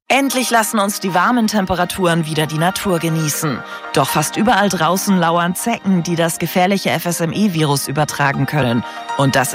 Endlich lassen uns die warmen Temperaturen wieder die Natur genießen. Doch fast überall draußen lauern Zecken, die das gefährliche FSME-Virus übertragen können. Und das